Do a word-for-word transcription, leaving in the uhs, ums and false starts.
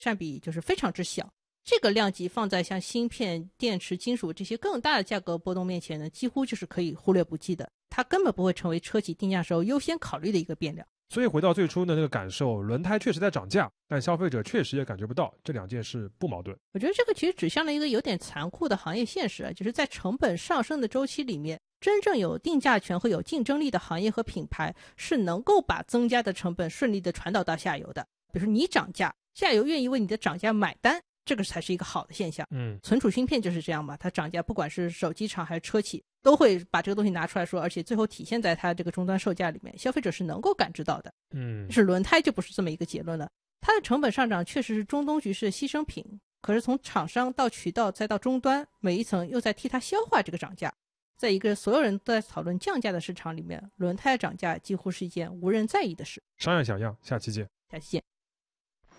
占比就是非常之小。这个量级放在像芯片、电池、金属这些更大的价格波动面前呢，几乎就是可以忽略不计的，它根本不会成为车企定价时候优先考虑的一个变量。 所以回到最初的那个感受，轮胎确实在涨价，但消费者确实也感觉不到，这两件事不矛盾。 我觉得这个其实指向了一个有点残酷的行业现实啊，就是在成本上升的周期里面，真正有定价权和有竞争力的行业和品牌是能够把增加的成本顺利的传导到下游的。比如说你涨价，下游愿意为你的涨价买单，这个才是一个好的现象。 嗯， 存储芯片就是这样嘛，它涨价不管是手机厂还是车企都会把这个东西拿出来说，而且最后体现在它这个终端售价里面，消费者是能够感知到的。 嗯， 是轮胎就不是这么一个结论了，它的成本上涨确实是中东局势的牺牲品，可是从厂商到渠道再到终端，每一层又在替它消化这个涨价。在一个所有人都在讨论降价的市场里面，轮胎涨价几乎是一件无人在意的事。 商业小样，下期见。 下期见。